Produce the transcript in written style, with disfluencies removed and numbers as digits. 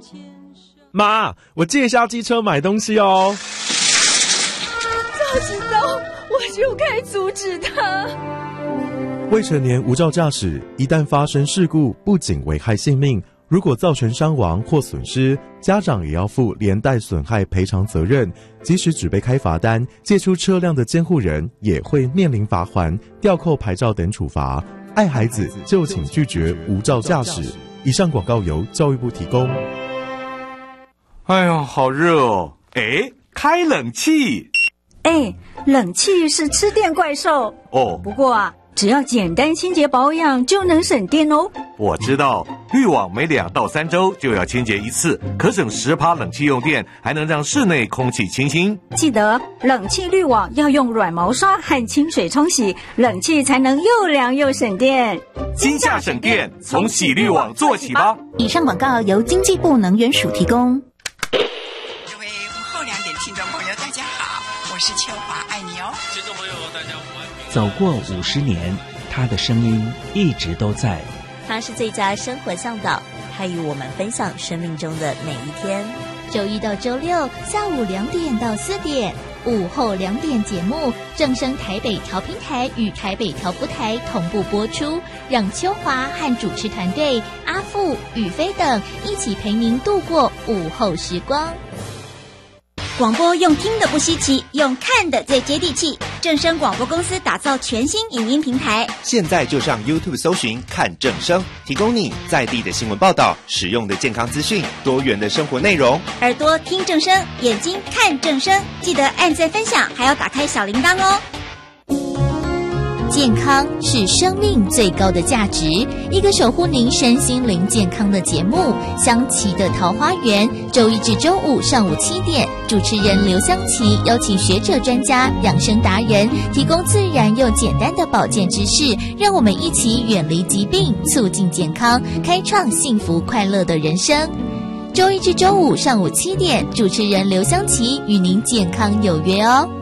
妈，我借一下机车买东西哦。 早知道我就该阻止他。 未成年无照驾驶，一旦发生事故，不仅危害性命，如果造成伤亡或损失，家长也要负连带损害赔偿责任。即使只被开罚单，借出车辆的监护人也会面临罚锾、吊扣牌照等处罚。爱孩子就请拒绝无照驾驶。以上广告由教育部提供。 哎呦，好热哦！哎，开冷气。 哎，冷气是吃电怪兽哦。 不过啊，只要简单清洁保养就能省电哦。 我知道，滤网每2到3周就要清洁一次，可省10%冷气用电，还能让室内空气清新。 记得冷气滤网要用软毛刷和清水冲洗，冷气才能又凉又省电。 今夏省电，从洗滤网做起吧。 以上广告由经济部能源署提供。 各位午后2点听众朋友，大家好，我是秋华，爱你哦。 听众朋友，大家午安。 走过50年，他的声音一直都在。 他是最佳生活向导，他与我们分享生命中的每一天。 周一到周六下午2点到4点，午后2点节目正声台北调频台与台北调布台同步播出，让秋华和主持团队阿富、宇飞等一起陪您度过午后时光。 广播用听的不稀奇，用看的最接地气。正声广播公司打造全新影音平台， 现在就上 YouTube 搜寻看正声，提供你在地的新闻报道、实用的健康资讯、多元的生活内容。 耳朵听正声，眼睛看正声，记得按赞分享，还要打开小铃铛哦。 健康是生命最高的价值，一个守护您身心灵健康的节目《香琪的桃花源》，周一至周五上午7点，主持人刘香琪邀请学者专家、养生达人，提供自然又简单的保健知识，让我们一起远离疾病，促进健康，开创幸福快乐的人生。周一至周五上午7点，主持人刘香琪与您健康有约哦。